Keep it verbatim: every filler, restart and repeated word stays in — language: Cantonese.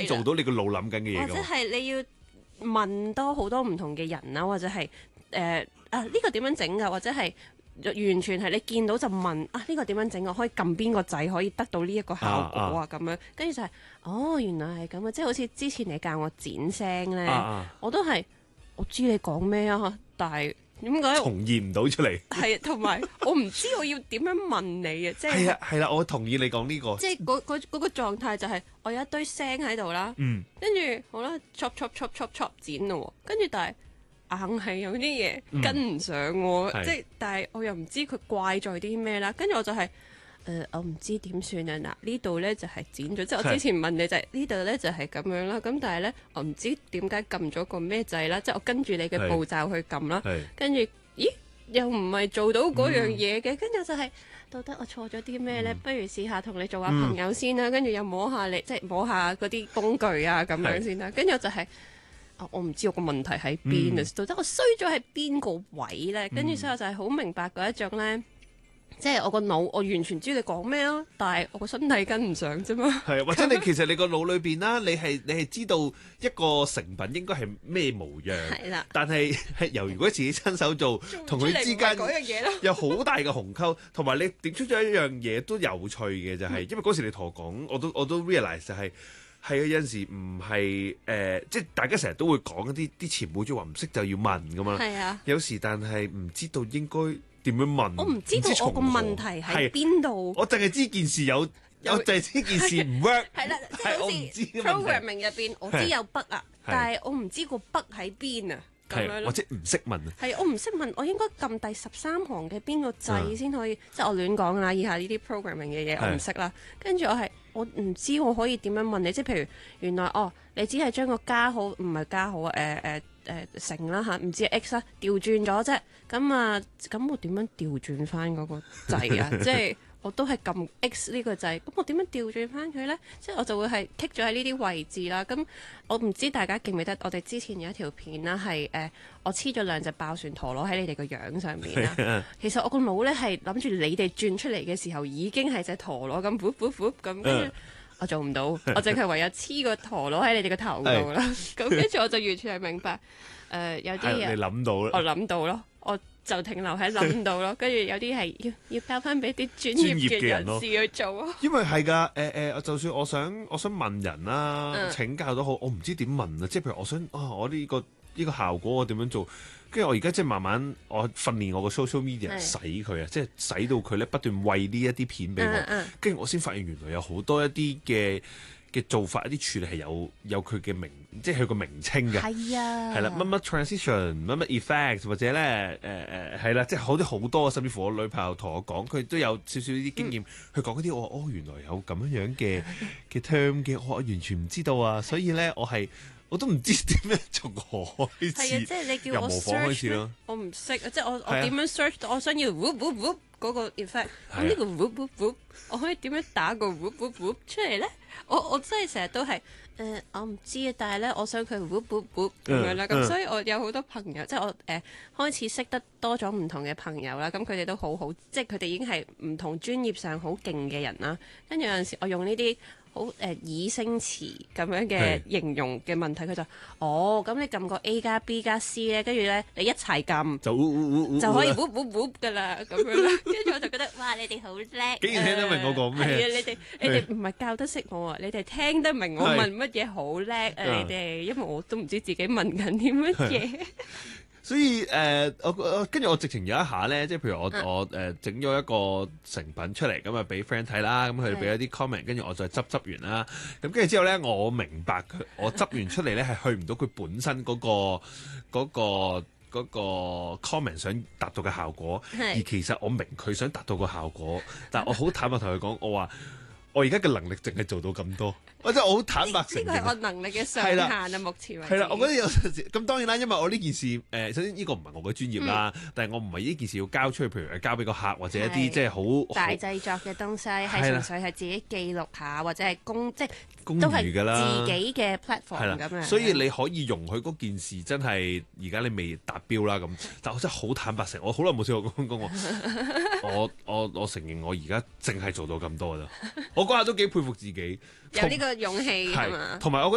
做到你個腦諗緊嘅嘢㗎嘛。 或者係你要問多好多唔同嘅人啦，或者係誒、呃、啊呢、呢個點樣整㗎，或者係。完全係你見到就問啊呢、呢個點樣整？我可以撳邊個掣可以得到呢一個效果啊咁樣，跟住就係、是、哦原來係咁啊！即係好似之前你教我剪聲咧，啊啊我都係我知你講咩啊，但係點解重現唔到出嚟？ 係啊，同埋我唔知我要點樣問你啊！即係係啊係啦，我同意你講呢、呢個。 即係嗰嗰嗰個狀態就係我有一堆聲喺度啦， 嗯， 跟住好啦，chop chop chop chop chop 剪咯，跟住但係。硬係有啲嘢跟唔上我，嗯、即係但係我又唔知佢怪在啲咩啦。跟住我就係、是、誒、呃，我唔知點算啊！嗱，呢度咧就係、是、剪咗，即係我之前問你就係、是、呢度咧就係、是、咁樣啦。咁但係咧我唔知點解撳咗個咩掣啦，即係我跟住你嘅步驟去撳啦。跟住咦又唔係做到嗰樣嘢嘅，跟住、嗯、就係、是、到底我錯咗啲咩咧？嗯、不如試下同你做下朋友先啦。跟住又摸下你，即係摸下嗰啲工具啊咁樣先啦。跟住就係、是。啊、我唔知我個問題喺邊啊，到底、嗯、我衰咗喺邊個位咧？跟住、嗯、所以我就係好明白嗰一種咧，即係我個腦，我完全知你講咩咯，但係我個身體跟唔上啫嘛。係， 或者你其實你個腦裏邊啦，你係你係知道一個成品應該係咩模樣，係啦。但係係由如果自己親手做，同佢之間有好大嘅鴻溝，同埋你點出咗一樣嘢都有趣嘅就係、是，嗯、因為嗰時你同我講，我都我都 realize 就係、是。係啊，有陣時唔係誒，即係大家成日都會講一啲啲前輩就話唔識就要問噶嘛。係啊，有時但係唔知道應該點樣問。 我唔知道我個問題喺邊度。 我淨係知件事有，有我淨係知件事唔 work。 係啦，即係好似 programming 入邊，我知有 bug 啊，但係我唔知個 bug 喺邊啊。 係，或者唔識問啊。 係，我唔識問，我應該撳第十三行嘅邊個掣先可以？嗯、即係我亂講啦，以下呢啲 programming 嘅嘢我唔識啦。跟住我係。我唔知我可以點樣問你，即係譬如原來哦，你只係將個加號唔係加號啊，誒誒誒乘啦嚇，唔知 x 啦調轉咗啫，咁啊咁我點樣調轉翻嗰個掣啊？即係我都係撳 x 呢個掣，咁我點樣調轉翻佢咧？即係我就會係剔咗喺呢啲位置啦。咁我唔知大家記唔記得，我哋之前有一條片啦，係誒、呃、我黐咗兩隻爆旋陀螺喺你哋個樣上面啦。其實我個腦咧係諗住你哋轉出嚟嘅時候已經係隻陀螺咁，噗噗噗咁，跟住我做唔到，我淨係唯有黐個陀螺喺你哋個頭度啦。咁跟住我就完全係明白，誒、呃、有啲嘢你諗到啦， 我諗到咯，我。就停留喺諗到咯，跟住有啲係要要交翻俾啲專業嘅人士去做啊。 因為係㗎，誒誒，就算我想我想問人啦，嗯、請教都好，我唔知點問啊。即係譬如我想啊，我呢、呢個呢、呢個效果我點樣做？跟住我而家即係慢慢我訓練我個 social media 洗佢啊，即係洗到佢咧不斷餵呢一啲片俾我，跟住、嗯嗯、我先發現原來有好多一啲嘅。嘅做法一啲處理係有有佢嘅名，即係佢個名稱嘅。係啊，係啦，乜乜 transition，乜乜 effect，或者咧誒誒係啦，即係好啲好多，甚至乎我女朋友同我講，佢都有少少呢啲經驗，去講嗰啲我哦原來有咁樣樣嘅嘅 term 嘅，我完全唔知道啊，所以咧我係我都唔知點樣從何開始。係啊， 即係你叫我 search，我唔識啊，即係我我點樣 search？我想要 whoop whoop whoop 嗰個 effect，咁呢個 whoop whoop whoop，我可以點樣打個 whoop whoop whoop 出嚟咧？我我真係成日都係誒、呃，我唔知啊，但係咧，我想佢 whoop whoop whoop 咁樣啦，咁、uh, uh, 所以我有好多朋友，即係我誒、呃、開始識得多咗唔同嘅朋友啦，咁佢哋都好好，即係佢哋已經係唔同專業上好勁嘅人啦，跟住有陣時我用呢啲。好誒擬聲詞咁樣嘅形容嘅問題，佢就哦咁你撳個 A 加 B 加 C 咧，跟住咧你一齊撳就就可以 whoop whoop whoop 噶啦咁樣啦，跟住我就覺得哇你哋好叻， 竟然聽得明我講咩？ 係啊，你哋你哋唔係教得識我啊，你哋聽得明我問乜嘢好叻啊你哋，因為我都唔知自己問緊啲乜嘢。 所以誒、呃，我跟住我直情有一下咧，即係譬如我、嗯、我誒整咗一個成品出嚟，咁啊俾 friend 睇啦，咁佢哋俾一啲 comment，跟住我再執執完啦，咁跟住之後咧，我明白佢，我執完出嚟咧係去唔到佢本身嗰、嗰個嗰、嗰個嗰個 comment 想達到嘅效果，是而其實我明佢想達到個效果，但係我好坦白同佢講，我話。我而家嘅能力淨係做到咁多，我真係我好坦白承認。呢個係我能力嘅上限啊！目前為止。 係啦，我覺得有陣時咁當然啦，因為我呢件事誒、呃，首先呢個唔係我嘅專業啦，嗯、但係我唔係呢件事要交出去，譬如交俾個客或者一啲即係好大製作嘅東西，係純粹係自己記錄下或者係公即係公餘㗎啦， 自己嘅 platform 咁樣。 所以你可以容許嗰件事真係而家你未達標啦咁，但我真係好坦白承，我好耐冇試過咁講我，我我我承認我而家淨係做到咁多啦。我嗰下都幾佩服自己， 有呢個勇氣係嘛？ 同埋我覺